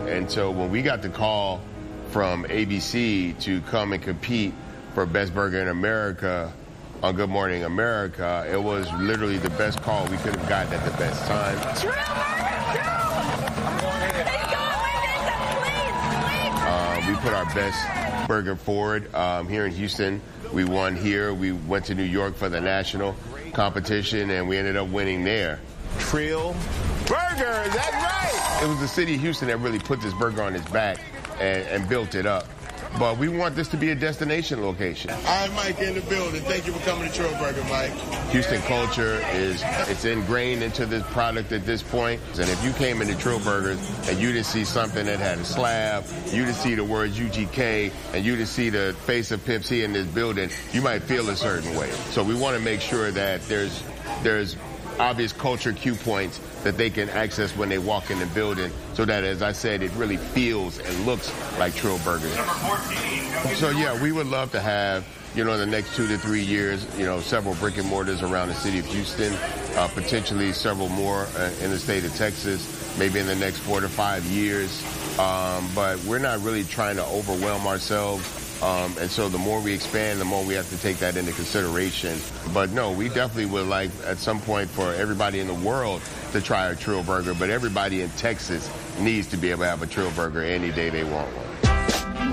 And so when we got the call from ABC to come and compete for Best Burger in America on Good Morning America, it was literally the best call we could have gotten at the best time. Trill Burger, we put our best burger forward here in Houston. We won here. We went to New York for the national competition, and we ended up winning there. Trill Burger, that's right! It was the city of Houston that really put this burger on its back and built it up. But we want this to be a destination location. I'm Mike in the building. Thank you for coming to Trill Burger, Mike. Houston culture it's ingrained into this product at this point. And if you came into Trill Burgers and you didn't see something that had a slab, you didn't see the words UGK, and you didn't see the face of Pimp C in this building, you might feel a certain way. So we want to make sure that there's obvious culture cue points that they can access when they walk in the building, so that, as I said, it really feels and looks like Trill Burgers. So yeah, we would love to have, in the next 2 to 3 years, several brick and mortars around the city of Houston, potentially several more in the state of Texas, maybe in the next 4 to 5 years. But we're not really trying to overwhelm ourselves. And so the more we expand, the more we have to take that into consideration. But no, we definitely would like at some point for everybody in the world to try a Trill Burger, but everybody in Texas needs to be able to have a Trill Burger any day they want one.